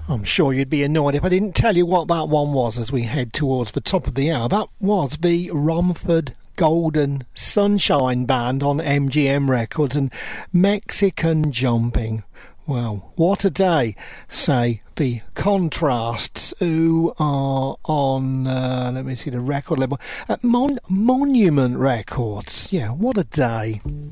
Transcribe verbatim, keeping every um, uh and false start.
I'm sure you'd be annoyed if I didn't tell you what that one was as we head towards the top of the hour. That was the Romford Golden Sunshine Band on M G M Records and Mexican Jumping. Well, what a day, say the Contrasts, who are on, uh, let me see the record label, at Mon- Monument Records. Yeah, what a day.